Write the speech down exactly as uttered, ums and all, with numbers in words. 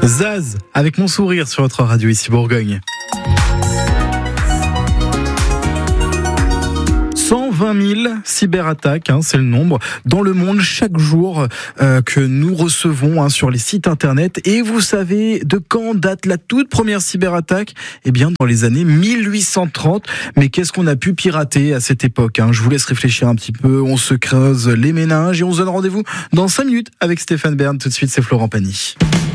Zaz, avec mon sourire sur votre radio ici Bourgogne. cent vingt mille cyberattaques, hein, c'est le nombre dans le monde chaque jour euh, que nous recevons hein, sur les sites internet. Et vous savez de quand date la toute première cyberattaque ? Eh bien, dans les années mille huit cent trente. Mais qu'est-ce qu'on a pu pirater à cette époque hein ? Je vous laisse réfléchir un petit peu. On se creuse les méninges et on se donne rendez-vous dans cinq minutes avec Stéphane Bern. Tout de suite, c'est Florent Pagny.